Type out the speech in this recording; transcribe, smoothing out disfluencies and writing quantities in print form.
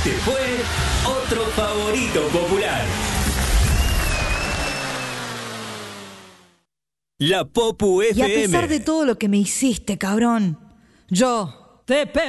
Este fue otro favorito popular. La Popu FM. Y a pesar de todo lo que me hiciste, cabrón, yo te